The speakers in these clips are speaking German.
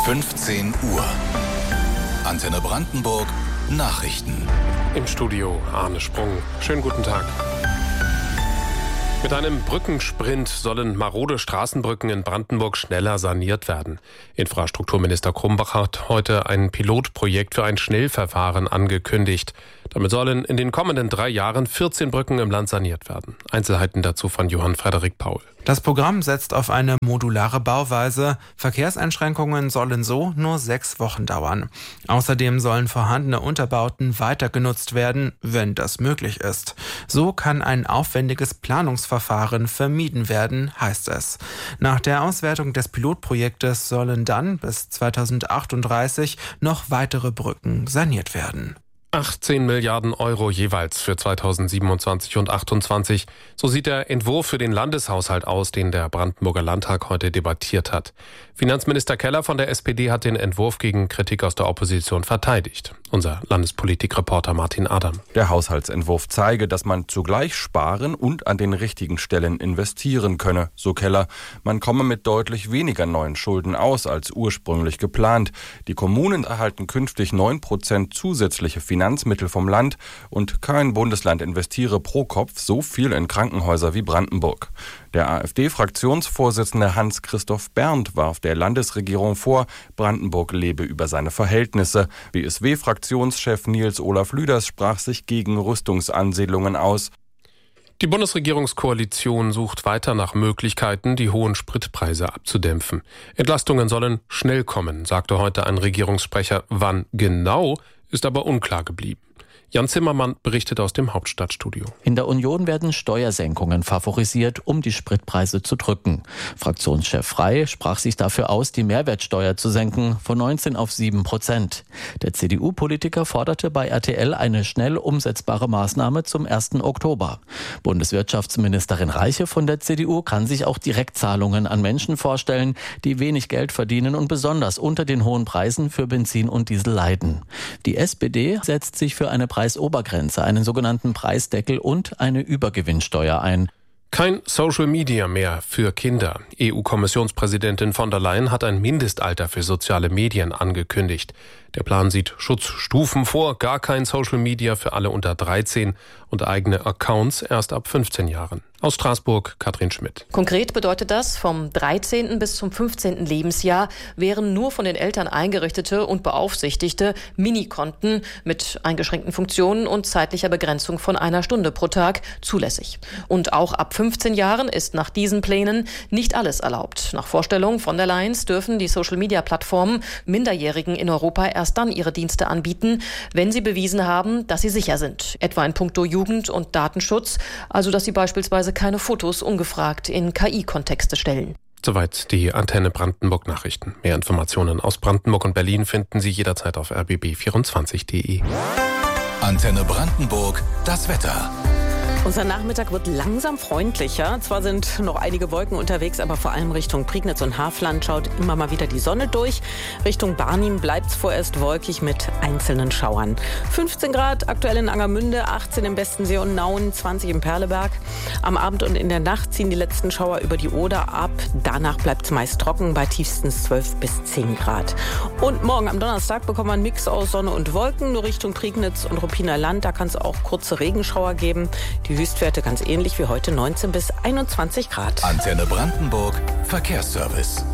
15 Uhr. Antenne Brandenburg Nachrichten. Im Studio Arne Sprung. Schönen guten Tag. Mit einem Brückensprint sollen marode Straßenbrücken in Brandenburg schneller saniert werden. Infrastrukturminister Krumbach hat heute ein Pilotprojekt für ein Schnellverfahren angekündigt. Damit sollen in den kommenden 3 Jahren 14 Brücken im Land saniert werden. Einzelheiten dazu von Johann Frederik Paul. Das Programm setzt auf eine modulare Bauweise. Verkehrseinschränkungen sollen so nur 6 Wochen dauern. Außerdem sollen vorhandene Unterbauten weiter genutzt werden, wenn das möglich ist. So kann ein aufwendiges Planungsverfahren vermieden werden, heißt es. Nach der Auswertung des Pilotprojektes sollen dann bis 2038 noch weitere Brücken saniert werden. 18 Milliarden Euro jeweils für 2027 und 2028. So sieht der Entwurf für den Landeshaushalt aus, den der Brandenburger Landtag heute debattiert hat. Finanzminister Keller von der SPD hat den Entwurf gegen Kritik aus der Opposition verteidigt. Unser Landespolitikreporter Martin Adam. Der Haushaltsentwurf zeige, dass man zugleich sparen und an den richtigen Stellen investieren könne, so Keller. Man komme mit deutlich weniger neuen Schulden aus als ursprünglich geplant. Die Kommunen erhalten künftig 9% zusätzliche Finanzmittel vom Land und kein Bundesland investiere pro Kopf so viel in Krankenhäuser wie Brandenburg. Der AfD-Fraktionsvorsitzende Hans-Christoph Berndt warf der Landesregierung vor, Brandenburg lebe über seine Verhältnisse. BSW-Fraktionschef Nils Olaf Lüders sprach sich gegen Rüstungsansiedlungen aus. Die Bundesregierungskoalition sucht weiter nach Möglichkeiten, die hohen Spritpreise abzudämpfen. Entlastungen sollen schnell kommen, sagte heute ein Regierungssprecher. Wann genau, ist aber unklar geblieben. Jan Zimmermann berichtet aus dem Hauptstadtstudio. In der Union werden Steuersenkungen favorisiert, um die Spritpreise zu drücken. Fraktionschef Frey sprach sich dafür aus, die Mehrwertsteuer zu senken von 19 auf 7%. Der CDU-Politiker forderte bei RTL eine schnell umsetzbare Maßnahme zum 1. Oktober. Bundeswirtschaftsministerin Reiche von der CDU kann sich auch Direktzahlungen an Menschen vorstellen, die wenig Geld verdienen und besonders unter den hohen Preisen für Benzin und Diesel leiden. Die SPD setzt sich für eine Preisobergrenze, einen sogenannten Preisdeckel und eine Übergewinnsteuer ein. Kein Social Media mehr für Kinder. EU-Kommissionspräsidentin von der Leyen hat ein Mindestalter für soziale Medien angekündigt. Der Plan sieht Schutzstufen vor, gar kein Social Media für alle unter 13 und eigene Accounts erst ab 15 Jahren. Aus Straßburg, Katrin Schmidt. Konkret bedeutet das, vom 13. bis zum 15. Lebensjahr wären nur von den Eltern eingerichtete und beaufsichtigte Minikonten mit eingeschränkten Funktionen und zeitlicher Begrenzung von 1 Stunde pro Tag zulässig. Und auch ab 15 Jahren ist nach diesen Plänen nicht alles erlaubt. Nach Vorstellung von der Leyen dürfen die Social-Media-Plattformen Minderjährigen in Europa erst dann ihre Dienste anbieten, wenn sie bewiesen haben, dass sie sicher sind. Etwa in puncto Jugend- und Datenschutz, also dass sie beispielsweise keine Fotos ungefragt in KI-Kontexte stellen. Soweit die Antenne Brandenburg Nachrichten. Mehr Informationen aus Brandenburg und Berlin finden Sie jederzeit auf rbb24.de. Antenne Brandenburg, das Wetter. Unser Nachmittag wird langsam freundlicher. Zwar sind noch einige Wolken unterwegs, aber vor allem Richtung Prignitz und Havland schaut immer mal wieder die Sonne durch. Richtung Barnim bleibt es vorerst wolkig mit einzelnen Schauern. 15 Grad aktuell in Angermünde, 18 im Bestensee und Nauen, 20 im Perleberg. Am Abend und in der Nacht ziehen die letzten Schauer über die Oder ab. Danach bleibt es meist trocken bei tiefstens 12 bis 10 Grad. Und morgen am Donnerstag bekommen wir einen Mix aus Sonne und Wolken. Nur Richtung Prignitz und Ruppiner Land, da kann es auch kurze Regenschauer geben. Die Höchstwerte ganz ähnlich wie heute 19 bis 21 Grad. Antenne Brandenburg, Verkehrsservice.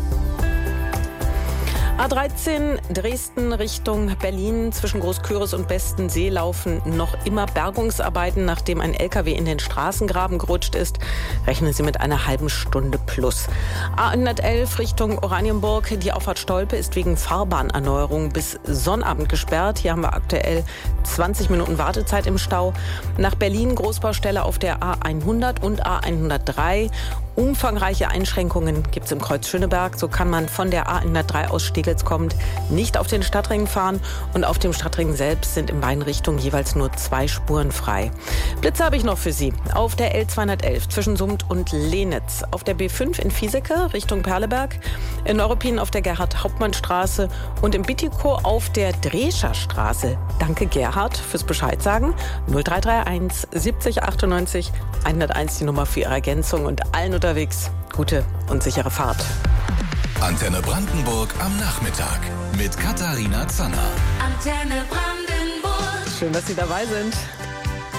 A13 Dresden Richtung Berlin zwischen Großküritz und Bestensee laufen noch immer Bergungsarbeiten, nachdem ein LKW in den Straßengraben gerutscht ist. Rechnen Sie mit einer halben Stunde plus. A111 Richtung Oranienburg. Die Auffahrt Stolpe ist wegen Fahrbahnerneuerung bis Sonnabend gesperrt. Hier haben wir aktuell 20 Minuten Wartezeit im Stau. Nach Berlin Großbaustelle auf der A100 und A103. Umfangreiche Einschränkungen gibt es im Kreuz Schöneberg. So kann man von der A103 aus Steglitz kommend nicht auf den Stadtring fahren. Und auf dem Stadtring selbst sind in beiden Richtungen jeweils nur 2 Spuren frei. Blitze habe ich noch für Sie. Auf der L211 zwischen Summt und Lehnitz. Auf der B5 in Fieseke Richtung Perleberg. In Neuruppin auf der Gerhard-Hauptmann-Straße. Und in Bittico auf der Drescher Straße. Danke Gerhard fürs Bescheid sagen. 0331 70 98 101 die Nummer für Ihre Ergänzung und allen unterwegs. Gute und sichere Fahrt. Antenne Brandenburg am Nachmittag mit Katharina Zanner. Antenne Brandenburg. Schön, dass Sie dabei sind.